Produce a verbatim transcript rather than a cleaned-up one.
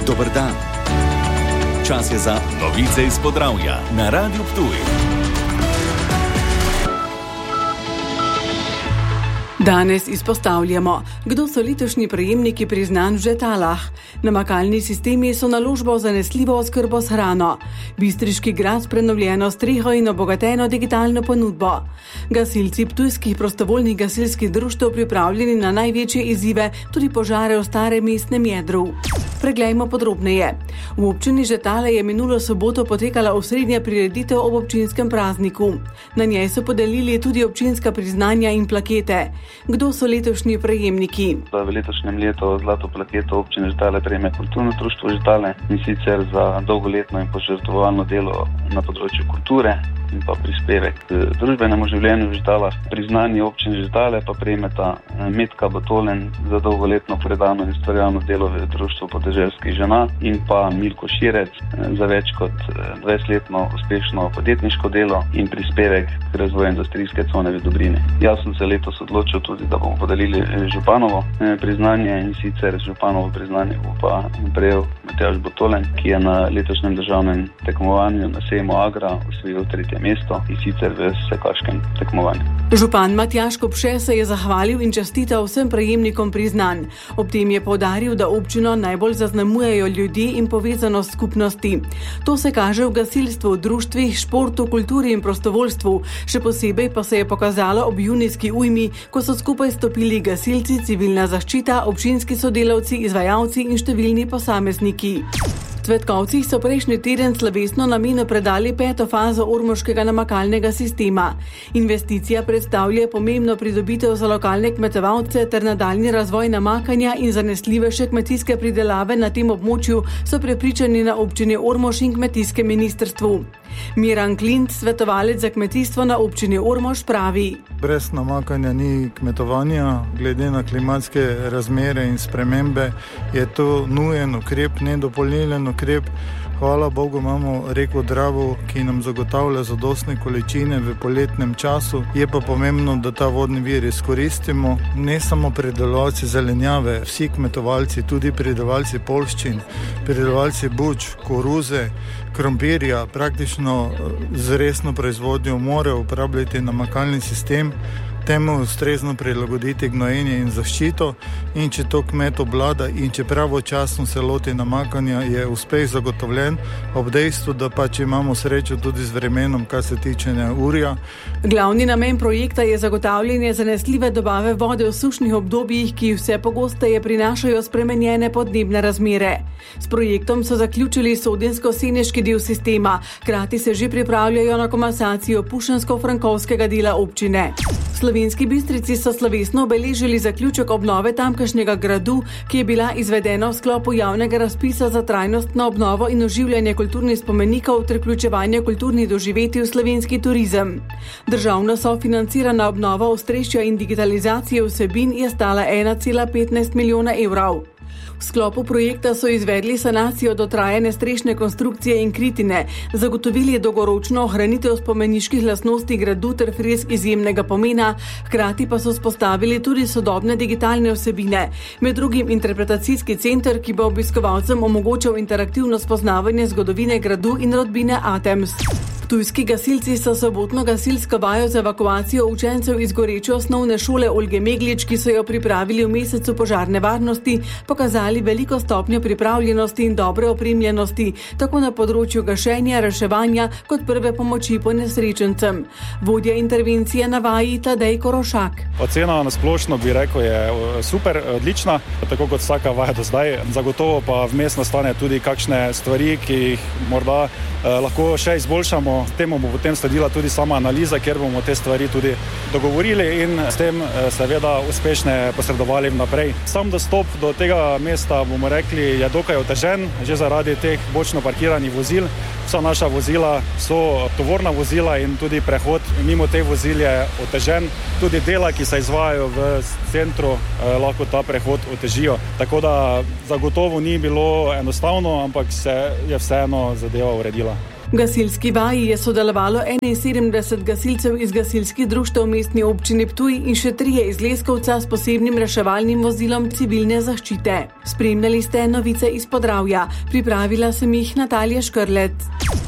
Dober dan. Čas je za novice iz Podravja na Radiu Ptuj. Danes izpostavljamo, kdo so letošnji prejemniki priznanj v Žetalah. Namakalni sistemi so naložba v zanesljivo oskrbo s hrano. Bistriški grad s prenovljeno streho in obogateno digitalno ponudbo. Gasilci ptujskih prostovoljnih gasilskih društev pripravljeni na največje izzive, tudi požare v starem mestnem jedru. Preglejmo podrobneje. V občini Žetale je minulo soboto potekala osrednja prireditev ob občinskem prazniku. Na njej so podelili tudi občinska priznanja in plakete. Kdo so letošnji prejemniki? V letošnjem letu zlato plaketo občine Žetale prejme Kulturno društvo Žetale, in sicer za dolgoletno in požrtvovalno delo na področju kulture in pa prispevek k družbenemu življenju v Žetalah. Priznanje občine Žetale pa prejmeta Metka Batolen za dolgoletno predano in ustvarjalno delo v društvu podeželskih žena in pa Milko Širec za več kot dvajsetletno uspešno podjetniško delo in prispevek k razvoju industrijske cone v Dobrini. Jaz sem se letos odločil tudi, da bomo podelili županovo priznanje, in sicer županovo priznanje bo pa prejel Matjaž Batolen, ki je na letošnjem državnem tekmovanju na sejmu Agra osvojil tretje mesto, in sicer v sekaškem tekmovanju. Župan Matjaž Kopše se je zahvalil in čestital vsem prejemnikom priznanj. Ob tem je poudaril, da občino najbolj zaznamujejo ljudi in povezanost skupnosti. To se kaže v gasilstvu, društvih, športu, kulturi in prostovoljstvu. Še posebej pa se je pokazalo ob junijski ujmi, ko so skupaj stopili gasilci, civilna zaščita, občinski sodelavci, izvajalci in številni posamezniki. V Cvetkovcih so prejšnji teden slovesno namenu predali peto fazo ormoškega namakalnega sistema. Investicija predstavlja pomembno pridobitev za lokalne kmetovalce ter nadaljnji razvoj namakanja in zanesljivejše kmetijske pridelave na tem območju, so prepričani na občini Ormož in kmetijskem ministrstvu. Miran Klint, svetovalec za kmetijstvo na občini Ormož, pravi: Brez namakanja ni kmetovanja. Glede na klimatske razmere in spremembe je to nujen ukrep, nedopolnjen ukrep. Hvala Bogu imamo reko Dravo, ki nam zagotavlja zadostne količine v poletnem času. Je pa pomembno, da ta vodni vir izkoristimo. Ne samo pridelovalci zelenjave, vsi kmetovalci, tudi pridelovalci poljščin, pridelovalci buč, koruze, krompirja, praktično z resno proizvodnjo morajo uporabljati namakalni sistem, temu ustrezno prilagoditi gnojenje in zaščito, in če to kmet obvlada in če pravočasno se loti namakanja, je uspeh zagotovljen, ob dejstvu, da pač imamo srečo tudi z vremenom, kar se tiče neurja. Glavni namen projekta je zagotavljanje zanesljive dobave vode v sušnih obdobjih, ki vse pogosteje prinašajo spremenjene podnebne razmere. S projektom so zaključili sodensko-seneški del sistema, hkrati se že pripravljajo na komasacijo pušensko-frankovskega dela občine. V Slovenski Bistrici so slovesno obeležili zaključek obnove tamkajšnjega gradu, ki je bila izvedena v sklopu javnega razpisa za trajnostno obnovo in oživljanje kulturnih spomenikov ter vključevanje kulturnih doživetij v slovenski turizem. Državno sofinancirana obnova ostrešja in digitalizacije vsebin je stala ena cela petnajst milijona evrov. V sklopu projekta so izvedli sanacijo dotrajane strešne konstrukcije in kritine, zagotovili dolgoročno ohranitev spomeniških lastnosti gradu ter fresk izjemnega pomena, hkrati pa so vzpostavili tudi sodobne digitalne vsebine, med drugim interpretacijski center, ki bo obiskovalcem omogočal interaktivno spoznavanje zgodovine gradu in rodbine Atems. Ptujski gasilci so sobotno gasilsko vajo za evakuacijo učencev iz goreče osnovne šole Olge Meglič, ki so jo pripravili v mesecu požarne varnosti, pokazali veliko stopnjo pripravljenosti in dobre opremljenosti, tako na področju gašenja, reševanja kot prve pomoči ponesrečencem. Vodja intervencije na vaji Tadej Korošak. Ocena na splošno bi rekel je super, odlična, tako kot vsaka vaja do zdaj. Zagotovo pa vmes nastane tudi kakšne stvari, ki jih morda eh, lahko še izboljšamo. Temu bo potem sledila tudi sama analiza, kjer bomo te stvari tudi dogovorili in s tem seveda uspešne posredovali vnaprej. Sam dostop do tega mesta, bomo rekli, je dokaj otežen, že zaradi teh bočno parkiranih vozil. Vsa naša vozila so tovorna vozila in tudi prehod mimo teh vozil je otežen. Tudi dela, ki se izvajajo v centru, eh, lahko ta prehod otežijo. Tako da zagotovo ni bilo enostavno, ampak se je vseeno zadeva uredila. V gasilski vaji je sodelovalo enainsedemdeset gasilcev iz gasilskih društev v mestni občini Ptuj in še trije iz Leskovca s posebnim reševalnim vozilom civilne zaščite. Spremljali ste novice iz Podravja. Pripravila sem jih Natalija Škrlec.